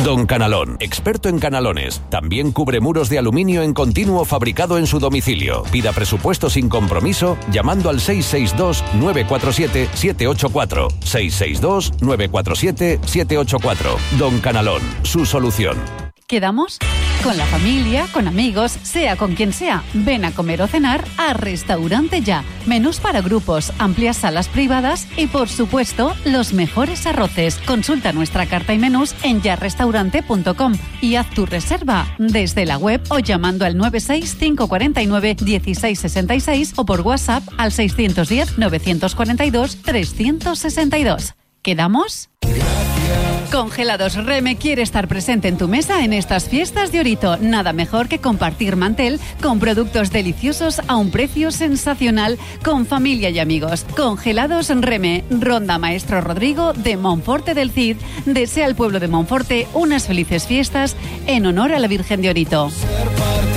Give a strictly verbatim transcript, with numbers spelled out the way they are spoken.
Don Canalón, experto en canalones. También cubre muros de aluminio en continuo fabricado en su domicilio. Pida presupuesto sin compromiso llamando al seis seis dos, nueve cuatro siete, siete ocho cuatro. seis seis dos, nueve cuatro siete, siete ocho cuatro. Don Canalón, su solución. ¿Quedamos? Con la familia, con amigos, sea con quien sea. Ven a comer o cenar a Restaurante Ya. Menús para grupos, amplias salas privadas y, por supuesto, los mejores arroces. Consulta nuestra carta y menús en ya restaurante punto com y haz tu reserva desde la web o llamando al nueve seis cinco cuatro nueve uno seis seis seis o por WhatsApp al seiscientos diez, novecientos cuarenta y dos, trescientos sesenta y dos. ¿Quedamos? Congelados Reme quiere estar presente en tu mesa en estas fiestas de Orito. Nada mejor que compartir mantel con productos deliciosos a un precio sensacional con familia y amigos. Congelados Reme, Ronda Maestro Rodrigo de Monforte del Cid. Desea al pueblo de Monforte unas felices fiestas en honor a la Virgen de Orito.